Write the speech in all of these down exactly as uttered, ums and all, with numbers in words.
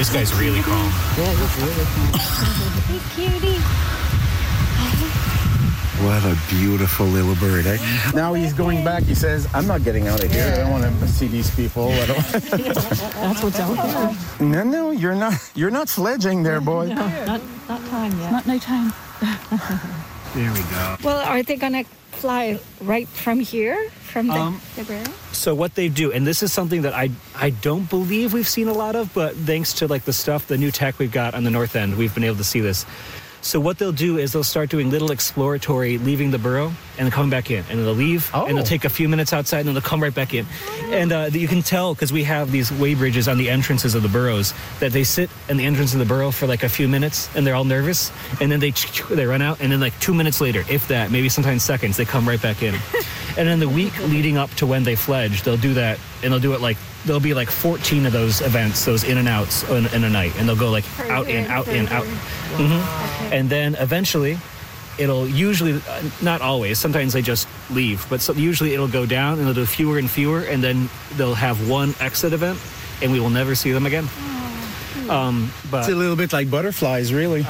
this guy's really calm. Yeah, he's really calm. Hey, cutie. What a beautiful little bird, eh? Now he's going back. He says, I'm not getting out of here. I don't want to see these people. I don't... That's what's out there. No, no, you're not You're not sledging there, boy. No, not, not time yet. Not no time. There we go. Well, are they going to fly right from here? From the, Um, the barrel? So what they do, and this is something that I I don't believe we've seen a lot of, but thanks to like the stuff, the new tech we've got on the north end, we've been able to see this. So what they'll do is they'll start doing little exploratory, leaving the burrow and then coming back in. And they'll leave, Oh. and they'll take a few minutes outside, and then they'll come right back in. And uh, you can tell, because we have these weigh bridges on the entrances of the burrows, that they sit in the entrance of the burrow for like a few minutes, and they're all nervous. And then they they run out, and then like two minutes later, if that, maybe sometimes seconds, they come right back in. And in the week leading up to when they fledge, they'll do that, and they'll do it like, there'll be like fourteen of those events, those in and outs in, in a night. And they'll go like out, in, out, in, out. Mhm. And then eventually, it'll usually, uh, not always, sometimes they just leave, but so, usually it'll go down and they'll do fewer and fewer, and then they'll have one exit event, and we will never see them again. Um, but It's a little bit like butterflies, really.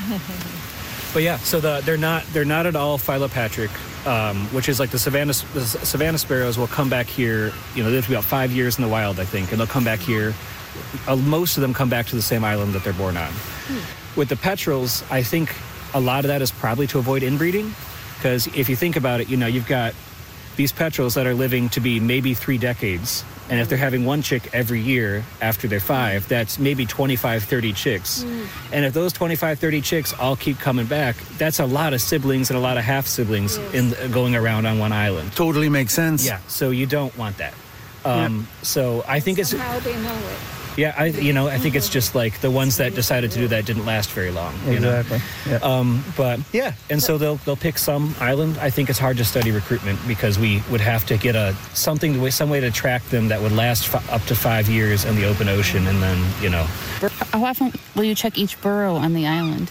But yeah, so the, they're not they're not at all philopatric, um, which is like the Savannah the Savannah sparrows will come back here. You know, they have to be about five years in the wild, I think, and they'll come back here. Uh, most of them come back to the same island that they're born on. Hmm. With the petrels, I think a lot of that is probably to avoid inbreeding, because if you think about it, you know, you've got these petrels that are living to be maybe three decades. And if they're having one chick every year after they're five, that's maybe twenty-five, thirty chicks. Mm. And if those twenty-five, thirty chicks all keep coming back, that's a lot of siblings and a lot of half-siblings yes. in uh, going around on one island. Totally makes sense. Yeah, so you don't want that. Um, yeah. So I think it's... Somehow they know it. Yeah, I you know I think it's just like the ones that decided to do that didn't last very long. You exactly. know? Yeah. Um, but yeah, and so they'll they'll pick some island. I think it's hard to study recruitment because we would have to get a something to some way to track them that would last f- up to five years in the open ocean, and then you know. How often will you check each burrow on the island?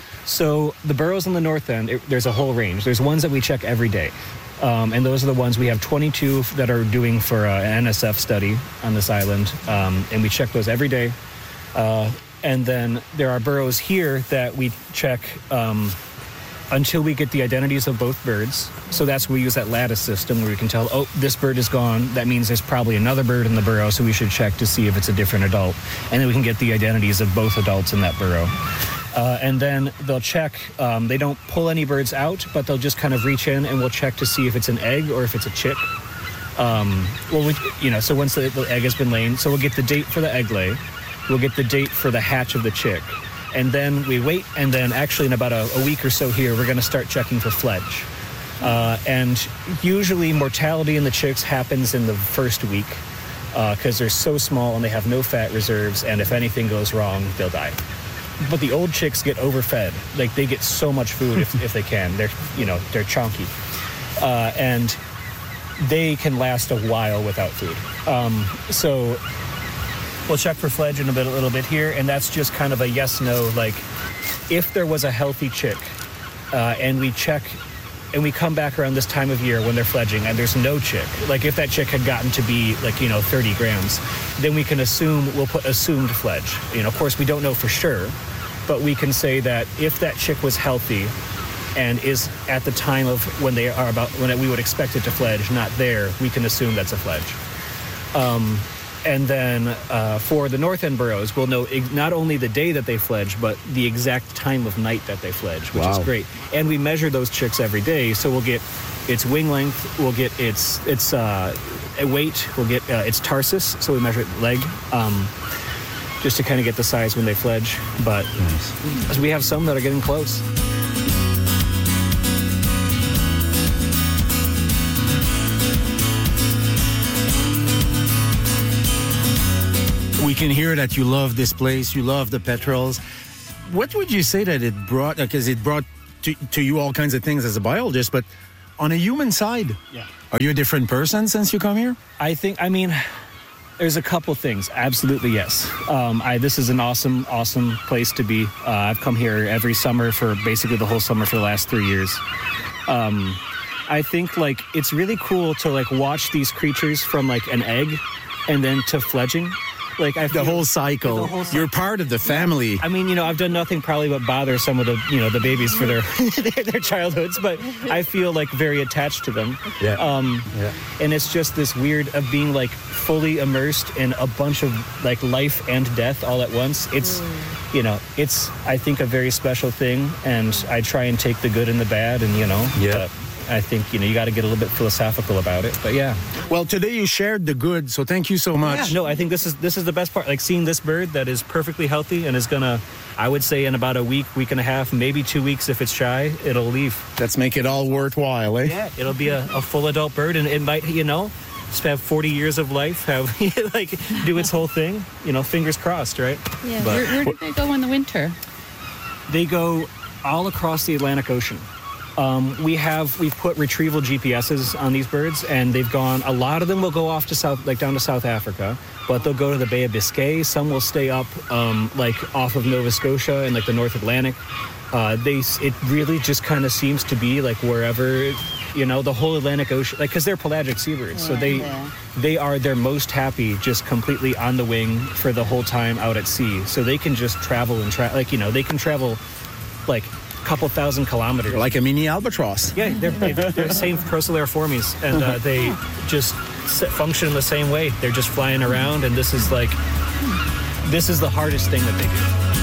So the burrows on the north end, it, there's a whole range. There's ones that we check every day. Um, and those are the ones we have twenty-two that are doing for uh, an N S F study on this island. Um, and we check those every day. Uh, and then there are burrows here that we check um, until we get the identities of both birds. So that's where we use that lattice system where we can tell, oh, this bird is gone. That means there's probably another bird in the burrow, so we should check to see if it's a different adult. And then we can get the identities of both adults in that burrow. Uh, and then they'll check, um, they don't pull any birds out, but they'll just kind of reach in and we'll check to see if it's an egg or if it's a chick. Um, well, we, you know, so once the, the egg has been laid, so we'll get the date for the egg lay, we'll get the date for the hatch of the chick, and then we wait, and then actually in about a, a week or so here, we're going to start checking for fledge. Uh, and usually mortality in the chicks happens in the first week because uh, they're so small and they have no fat reserves, and if anything goes wrong, they'll die. But the old chicks get overfed. Like, they get so much food if, if they can. They're, you know, they're chunky. Uh, and they can last a while without food. Um, so we'll check for fledge in a bit, a little bit here, and that's just kind of a yes-no. Like, if there was a healthy chick, uh, and we check, and we come back around this time of year when they're fledging, and there's no chick, like if that chick had gotten to be like, you know, thirty grams, then we can assume, we'll put assumed fledge. You know, of course, we don't know for sure, but we can say that if that chick was healthy and is at the time of when they are about, when we would expect it to fledge, not there, we can assume that's a fledge. Um, and then uh, for the north end burrows, we'll know ex- not only the day that they fledge, but the exact time of night that they fledge, which wow. is great. And we measure those chicks every day, so we'll get its wing length, we'll get its its uh, weight, we'll get uh, its tarsus, so we measure its leg, um, just to kind of get the size when they fledge. But nice. We have some that are getting close. We can hear that you love this place, you love the petrels. What would you say that it brought, because it brought to, to you all kinds of things as a biologist, but on a human side, yeah. Are you a different person since you come here? I think, I mean, there's a couple things. Absolutely, yes. Um, I, this is an awesome, awesome place to be. Uh, I've come here every summer for basically the whole summer for the last three years. Um, I think, like, it's really cool to, like, watch these creatures from, like, an egg and then to fledging. like I feel, The whole cycle. The whole cycle. You're part of the family. I mean, you know, I've done nothing probably but bother some of the, you know, the babies for their their, their childhoods, but I feel like very attached to them. Yeah. Um, Yeah. And it's just this weird of being like fully immersed in a bunch of like life and death all at once. It's, you know, it's I think a very special thing, and I try and take the good and the bad, and you know, Yeah. but I think you know you got to get a little bit philosophical about it. But yeah. Well, today you shared the good, so thank you so much. No, I think this is this is the best part. Like seeing this bird that is perfectly healthy and is gonna, I would say in about a week, week and a half, maybe two weeks if it's shy, it'll leave. Let's make it all worthwhile, eh? Yeah, it'll be a, a full adult bird, and it might, you know, just have forty years of life, have like do its whole thing. You know, fingers crossed, right? Yeah. But Where, where do they go in the winter? they go all across the Atlantic Ocean. Um, we have we've put retrieval G P S's on these birds, and they've gone. A lot of them will go off to south, like down to South Africa, but they'll go to the Bay of Biscay. Some will stay up, um, like off of Nova Scotia and like the North Atlantic. Uh, they it really just kind of seems to be like wherever, you know, the whole Atlantic Ocean, like because they're pelagic seabirds, so they Yeah. they are they're most happy just completely on the wing for the whole time out at sea. So they can just travel and tra- like you know they can travel like couple thousand kilometers. Like a mini albatross. Yeah, they're, they're the same Procellariformes, and uh, they just s- function the same way. They're just flying around, and this is like, this is the hardest thing that they do.